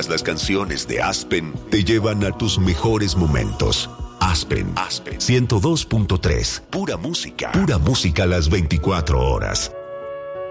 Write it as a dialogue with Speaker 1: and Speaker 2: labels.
Speaker 1: Todas las canciones de Aspen te llevan a tus mejores momentos. Aspen 102.3. Pura música. Pura música a las 24 horas.